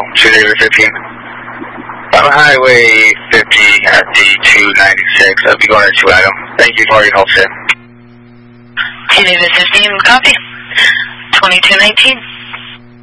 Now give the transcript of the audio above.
2015. On Highway 50 at the 296. I'll be going to 2 Adam. Thank you for your help, sir. Davis 15, copy. 2219.